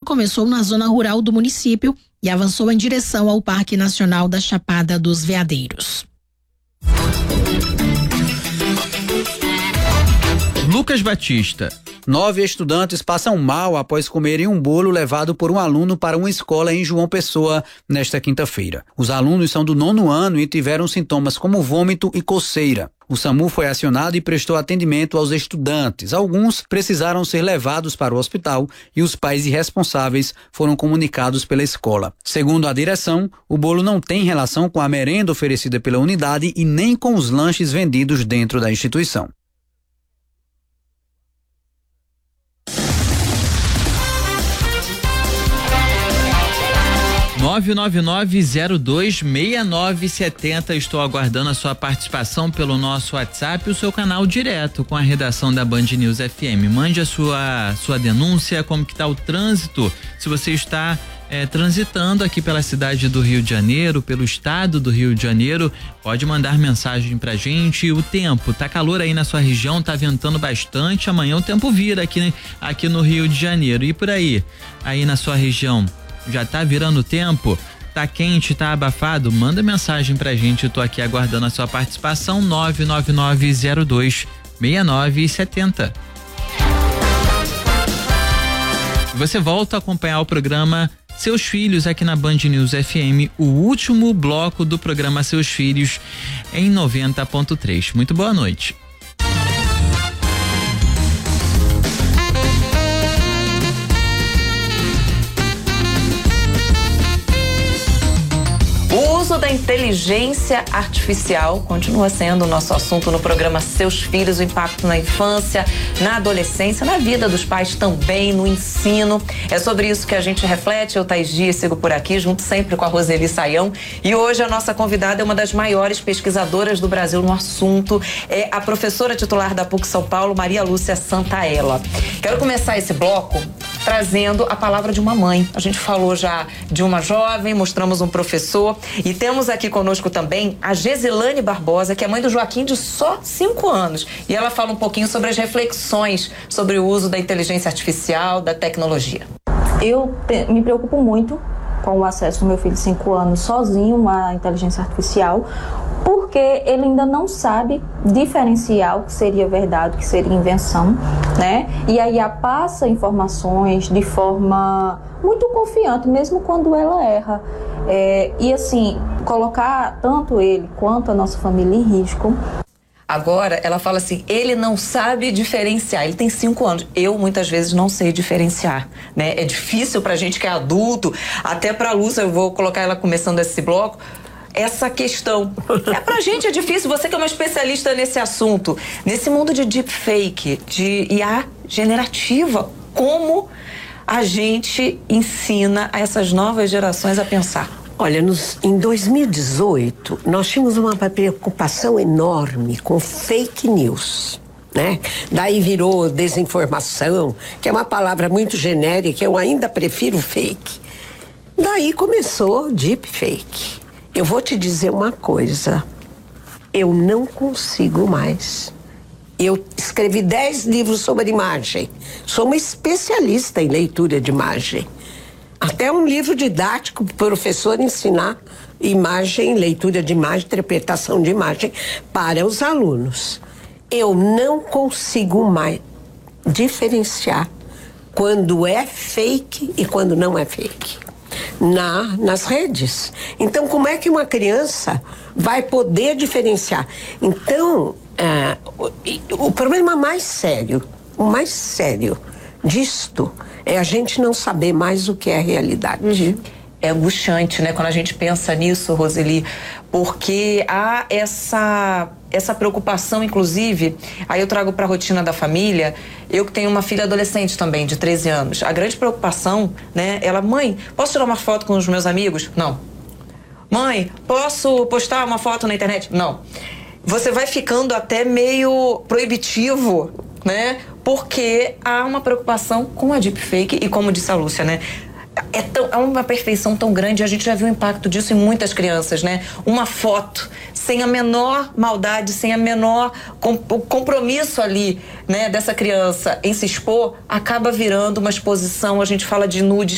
começou na zona rural do município e avançou em direção ao Parque Nacional da Chapada dos Veadeiros. Lucas Batista. 9 estudantes passam mal após comerem um bolo levado por um aluno para uma escola em João Pessoa nesta quinta-feira. Os alunos são do 9º ano e tiveram sintomas como vômito e coceira. O SAMU foi acionado e prestou atendimento aos estudantes. Alguns precisaram ser levados para o hospital e os pais irresponsáveis foram comunicados pela escola. Segundo a direção, o bolo não tem relação com a merenda oferecida pela unidade e nem com os lanches vendidos dentro da instituição. 999026970. Estou aguardando a sua participação pelo nosso WhatsApp e o seu canal direto com a redação da Band News FM. Mande a sua denúncia, como que tá o trânsito, se você está transitando aqui pela cidade do Rio de Janeiro, pelo estado do Rio de Janeiro, pode mandar mensagem pra gente. O tempo, tá calor aí na sua região, tá ventando bastante, amanhã o tempo vira aqui no Rio de Janeiro. E por aí na sua região, já tá virando tempo? Tá quente, tá abafado? Manda mensagem pra gente, eu tô aqui aguardando a sua participação. 999026970. Você volta a acompanhar o programa Seus Filhos aqui na Band News FM, o último bloco do programa Seus Filhos em 90.3. Muito boa noite. O uso da inteligência artificial continua sendo o nosso assunto no programa Seus Filhos, o impacto na infância, na adolescência, na vida dos pais também, no ensino. É sobre isso que a gente reflete. Eu, Thaís Dias, sigo por aqui, junto sempre com a Roseli Saião. E hoje a nossa convidada é uma das maiores pesquisadoras do Brasil no assunto, é a professora titular da PUC São Paulo, Maria Lúcia Santaella. Quero começar esse bloco trazendo a palavra de uma mãe. A gente falou já de uma jovem, mostramos um professor e temos aqui conosco também a Gesilane Barbosa, que é mãe do Joaquim de só 5 anos. E ela fala um pouquinho sobre as reflexões sobre o uso da inteligência artificial, da tecnologia. Eu me preocupo muito com o acesso do meu filho de 5 anos sozinho à inteligência artificial, porque ele ainda não sabe diferenciar o que seria verdade, o que seria invenção, né? E aí passa informações de forma muito confiante, mesmo quando ela erra. E assim, colocar tanto ele quanto a nossa família em risco. Agora, ela fala assim, ele não sabe diferenciar, ele tem 5 anos. Eu, muitas vezes, não sei diferenciar, né? É difícil pra gente que é adulto, até pra Lúcia, eu vou colocar ela começando esse bloco, essa questão. Pra gente é difícil, você que é uma especialista nesse assunto, nesse mundo de deepfake, de IA generativa, como a gente ensina a essas novas gerações a pensar? Olha, em 2018, nós tínhamos uma preocupação enorme com fake news, né? Daí virou desinformação, que é uma palavra muito genérica, eu ainda prefiro fake. Daí começou deepfake. Eu vou te dizer uma coisa, eu não consigo mais. Eu escrevi 10 livros sobre imagem, sou uma especialista em leitura de imagem. Até um livro didático para o professor ensinar imagem, leitura de imagem, interpretação de imagem para os alunos. Eu não consigo mais diferenciar quando é fake e quando não é fake nas redes. Então, como é que uma criança vai poder diferenciar? Então, o problema mais sério, o mais sério disto é a gente não saber mais o que é realidade. Uhum. É angustiante, né? Quando a gente pensa nisso, Roseli, porque há essa preocupação, inclusive, aí eu trago para a rotina da família, eu que tenho uma filha adolescente também, de 13 anos, a grande preocupação, né? Ela, mãe, posso tirar uma foto com os meus amigos? Não. Mãe, posso postar uma foto na internet? Não. Você vai ficando até meio proibitivo, né? Porque há uma preocupação com a deepfake e, como disse a Lúcia, né? É uma perfeição tão grande, a gente já viu o impacto disso em muitas crianças, né? Uma foto sem a menor maldade, sem a menor compromisso ali, né, dessa criança em se expor, acaba virando uma exposição, a gente fala de nude